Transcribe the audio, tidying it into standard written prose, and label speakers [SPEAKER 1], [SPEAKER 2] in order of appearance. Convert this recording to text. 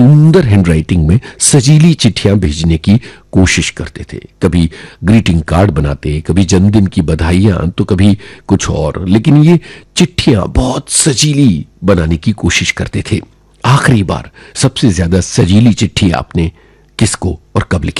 [SPEAKER 1] सुंदर हैंडराइटिंग में सजीली चिट्ठियां भेजने की कोशिश करते थे। कभी ग्रीटिंग कार्ड बनाते, कभी जन्मदिन की बधाइयां, तो कभी कुछ और, लेकिन ये चिट्ठियां बहुत सजीली बनाने की कोशिश करते थे। आखिरी बार सबसे ज्यादा सजीली चिट्ठी आपने किसको और कब लिखी?